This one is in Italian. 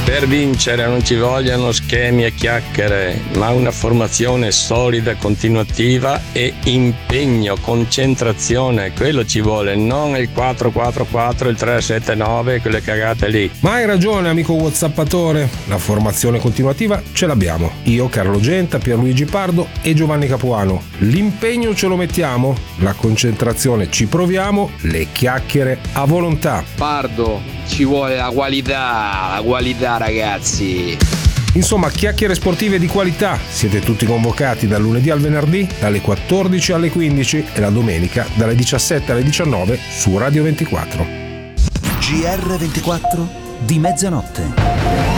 Per vincere non ci vogliono schemi e chiacchiere, ma una formazione solida, continuativa e impegno, concentrazione. Quello ci vuole, non il 4-4-4, il 3-7-9, quelle cagate lì. Ma hai ragione, amico whatsappatore. La formazione continuativa ce l'abbiamo. Io, Carlo Genta, Pierluigi Pardo e Giovanni Capuano. L'impegno ce lo mettiamo, la concentrazione ci proviamo, le chiacchiere a volontà. Pardo, ci vuole la qualità ragazzi. Insomma, chiacchiere sportive di qualità. Siete tutti convocati dal lunedì al venerdì, dalle 14 alle 15 e la domenica dalle 17 alle 19 su Radio 24. GR24 di mezzanotte.